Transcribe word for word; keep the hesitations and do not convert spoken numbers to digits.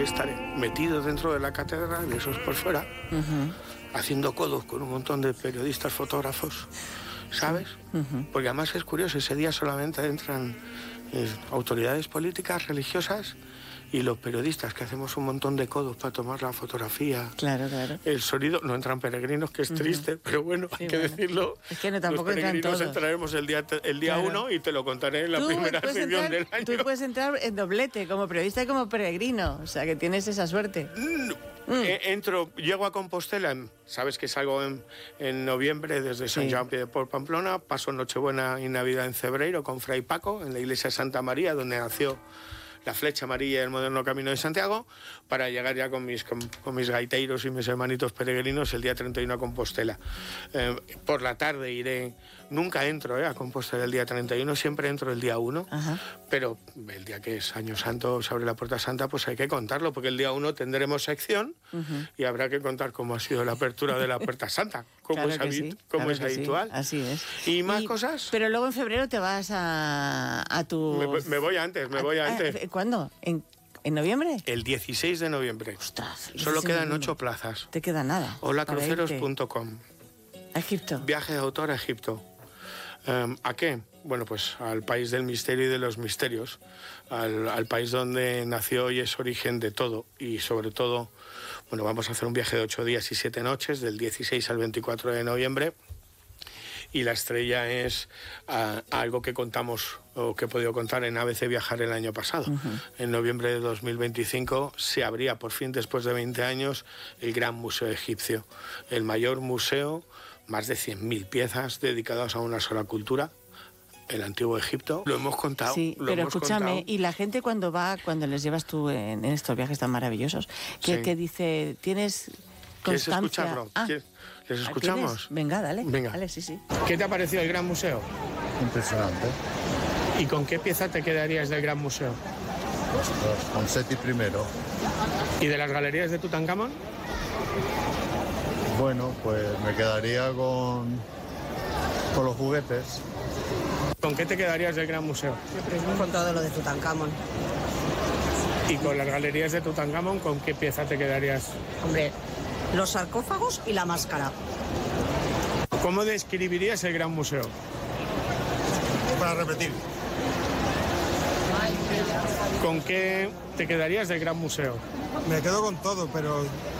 estaré metido dentro de la catedral, eso es por fuera, uh-huh. haciendo codos con un montón de periodistas, fotógrafos, ¿sabes? Uh-huh. Porque además es curioso, ese día solamente entran eh, autoridades políticas, religiosas, y los periodistas, que hacemos un montón de codos para tomar la fotografía. Claro, claro. El sonido, no entran peregrinos, que es uh-huh. triste, pero bueno, sí, hay que bueno. decirlo. Es que no, tampoco los entran todos. Entraremos el día el día claro. uno y te lo contaré en la tú primera sesión entrar, del año. Tú puedes entrar en doblete, como periodista y como peregrino, o sea, que tienes esa suerte. No. Mm. Entro, llego a Compostela, sabes que salgo en, en noviembre desde San sí. Jean Pied por Pamplona, paso Nochebuena y Navidad en Cebreiro con Fray Paco, en la iglesia de Santa María, donde nació la flecha amarilla del moderno Camino de Santiago, para llegar ya con mis, con, con mis gaiteiros y mis hermanitos peregrinos el día treinta y uno a Compostela. Eh, por la tarde iré, nunca entro eh, a Compostela el día treinta y uno, siempre entro el día uno, Ajá. pero el día que es Año Santo, se abre la Puerta Santa, pues hay que contarlo, porque el día uno tendremos sección uh-huh. y habrá que contar cómo ha sido la apertura de la Puerta Santa, como claro es, habit- sí, como claro es habitual. Sí. Así es. ¿Y más y, cosas? Pero luego en febrero te vas a, a tu... Me, me voy antes, me voy antes. A, ¿Cuándo? ¿En, ¿En noviembre? El dieciséis de noviembre. Ostras. Solo quedan ocho plazas. Te queda nada. hola cruceros punto com. ¿A Egipto? Viaje de autor a Egipto. Um, ¿A qué? Bueno, pues al país del misterio y de los misterios. Al, al país donde nació y es origen de todo. Y sobre todo, bueno, vamos a hacer un viaje de ocho días y siete noches, del dieciséis al veinticuatro de noviembre. Y la estrella es uh, algo que contamos o que he podido contar en A B C Viajar el año pasado. Uh-huh. En noviembre de dos mil veinticinco se abría por fin, después de veinte años, el Gran Museo Egipcio, el mayor museo, más de cien mil piezas dedicadas a una sola cultura, el antiguo Egipto. Lo hemos contado. Sí, lo pero hemos escúchame, contado. Y la gente cuando va, cuando les llevas tú en, en estos viajes tan maravillosos, que, sí. que dice, tienes constancia... ¿Quieres escucharlo? Ah. ¿Quieres? ¿Les escuchamos? ¿Tienes? Venga, dale. Venga. Dale, sí, sí. ¿Qué te ha parecido el Gran Museo? Impresionante. ¿Y con qué pieza te quedarías del Gran Museo? Pues con Seti primero. ¿Y de las galerías de Tutankamón? Bueno, pues me quedaría con, con los juguetes. ¿Con qué te quedarías del Gran Museo? Con todo lo de Tutankamón. ¿Y con las galerías de Tutankamón, con qué pieza te quedarías? Hombre, los sarcófagos y la máscara. ¿Cómo describirías el Gran Museo? Para repetir. ¿Con qué te quedarías del Gran Museo? Me quedo con todo, pero